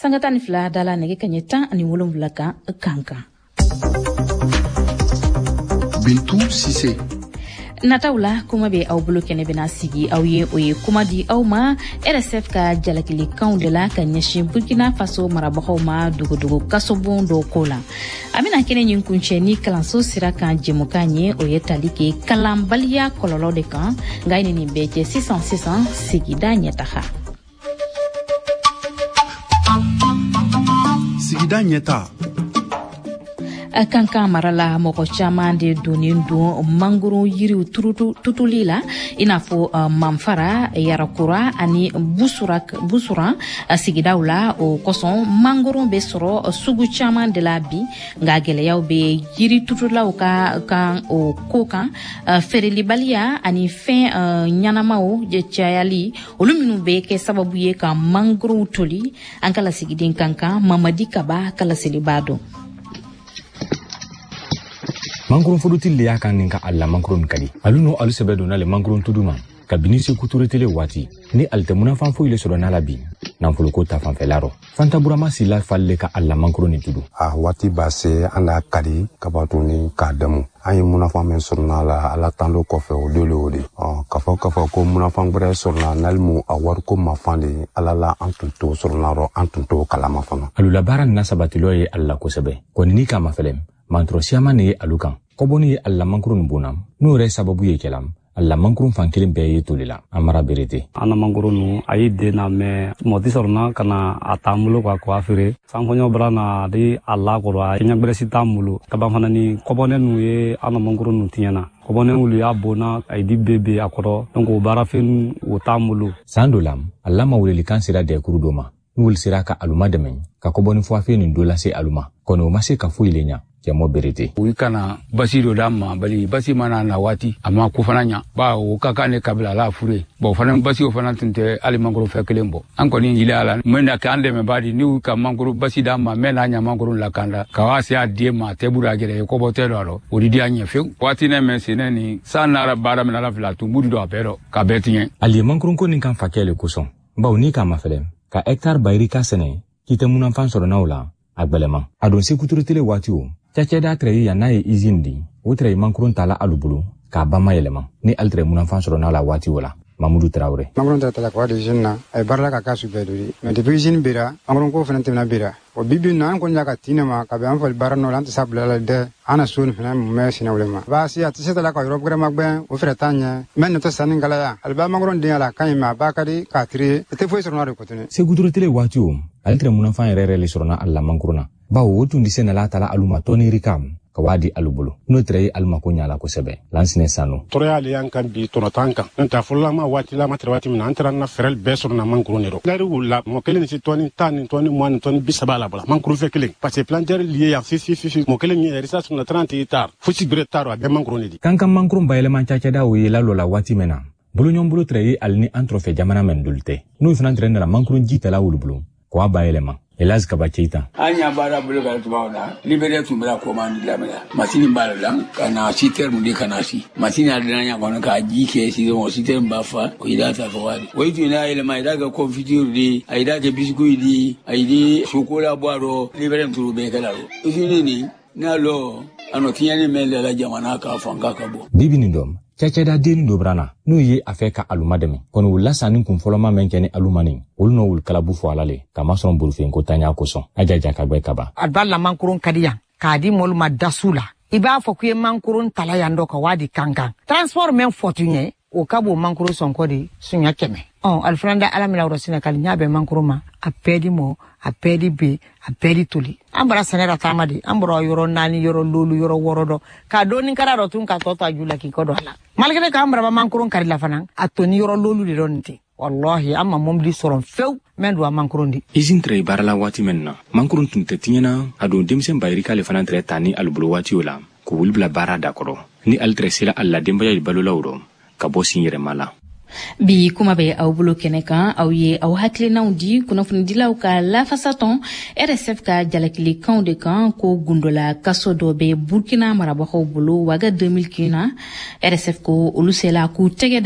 Sangatani fila dala nege kanyeta ani wolonvulaka kanka. Bintou Cissé. Nataula kuma be aw bolo kene bena sigi aw ye oye kuma di aw ma RSF ka jalakili kan de la ka nyashin Burkina Faso marabagaw ma dugudugu kasobon do kola amina kene nyin kunche ni kalanso sira kan jemukanye oye talike kalambaliya kololo de kan ngaini ni beje 600 sigida nyetaha sigida nyeta kankan marala moko chaman de donin do mangoro yiri tutulila inafo mamfara yarakura ani busura sigidawla o koson mangoro be soro sugu chaman de la bi ngagele yaw be yiri tutulaw kan o kokan fereli balia ani fin nyanamao je chayali oluminu be ke sababu ye ka mangoro toli ankala sigidin kankan mamadi kaba kala selibado Mangrun fudutili ya kan ninka alla mangrun kadi aluno alusebe donale mangrun tuduma kabinisi kuturetele wati ni altemuna fanfo ile sodona labi nanfuluko ta fanfelaro fanta burama sila falle ka alla mangrun tudu wati base anda kadi kabatuni kadamu ayi munafan men sorna la ala tando kofe o dolodi kafo ko munafan bre sorna nalmu awar ko mafande ala la antunto sorna ro antunto kalama fana alula baran nasabatilo ye alla ko sebe ko ni kama felem mantro siama ne alukan koboni alla mangrun bunam no re sababu ye kelam alla mangrun fankelen be ye tolila amara berete ana mangrunu ayi de na me moti sorna kana atamulo kwa afire sanfonyo brana di alla ko ra nya bresi tamulu kabam hanani kobone nu ye ana mangrunu tinyana kobone ulu ya bona ay di bebe akoro donc bara fen o tamulu sandolam alla mawleli kansira de kurudoma nul siraka aluma demen ka koboni fo afi ni dola se aluma kono mase ka fu ilenya jamo berete wikana basiro dama bali basi mana na wati ama ku fananya ba o kaka ne kabila la fure bo fanan basi o fanan tinte ali mangoro fekelembo anko ni ilala mena ka ande me badi ni ka mangoro basi dama mena nya mangoro la kanda kawasi adie ma tebura gere ko botelo alo odidi anya fe wati ne me sineni sana bara mena la fila tu mudu do apero ka betien ali mangoro ko ni kan fakele kuson ba oni ka mafelem ka hectare bayrika sene kite munan fan soro naula agbelema adon se kuturetele wati o Chacheda trei ya nae izindi, utrei mankurun tala alubulu, ka bama yelema, ni altre munan fansoro na la wati wala, Mamadou Traoré. Mankurun tala kwa de jinna, ay barla ka kasu beduri, mais depuis jin bira, mankurun ko fenante na bira. O bibi na ko njaka tinema ka be anfal barano lant sabla la de ana sun fena me sina ulema. Ba si atise tala ka rob grama gben o fere tanya, men to sanin gala ya. Alba mankurun de ala kayima ba kadi ka tri, te foi sur na re kotune. Se gudurotele wati o, altre munan fan rere le sorona alla mankuruna. Ba o tundi sene la tala aluma toni rikam kawadi alubulu no trei alma ko nyala ko sebe lansine sanu toreali yankan bi tono tanka nta fulla ma wati la matrwati min antran na ferel besor na mankuru nero ngari wula mo kelen ci toni tan toni moine toni bisabala bala mankuru fekelen parce que planter lié ya fi mo kelen ni research na 30 hectares fuci bretaro be mankuru ni kankan mankuru bayele man chacha da o yela lola wati mena bulu nyom bulu trei alni antrofe jamana men dulte no fina trainer la mankuru jita la wulbulu ko bayele man Elas kabachita. Anya bara bulu kala tubaona. Libere tumbela komandi lamela. Masini mbala lam kana siter mundi kana si. Masini adanya kono ka jike si mo siter mbafa o idata fawadi. Waitu ina ile maidaga confiture di, aidaga biscuit di, aidi chocolat boiro, libere turube kala ro. Usini na lo ano kiyani mele la jamana ka fanga kabo. Bibini dom. Chacheda deni dobrana no ye afeka alumademe kono wula sanin kun foloma menkene alumani ulno wul kalabu fo alale kama son burfen ko tanya ko son ajaja ka gbe kaba adballa mankurun kadiya kadi molma dasula iba fo kuye mankurun talayando ka wadi kankan transport men fotunye o kabo mankurun son kodi sunya keme alfranda alamila rosina kali nyabe mankuruma apedi mo apedi be apedi tuli ambara sanera tamadi ambro yoro nani yoro lulu yoro worodo ka doni kara rotun ka toto ajula ki kodo ala malgré ka ambra mankurun kari la fanan atoni yoro lulu de donti wallahi amma momdi soron few men do mankurun di izin tre barala wati menna mankurun tunte tinyana ado demsen bayri kale fanan tre tani albulo wati wala ko wulbla bara dakoro ni altre sila alla demba balo lawro ka bosin yere mala bi kuma be aw bolo keneka aw ye aw hakle nawdi kuna funi dilaw ka la fasaton RSF ka jalakili kan de kan ko gundola kaso do be Burkina marabako bolo waga 2015 RSF ko olusela ku tege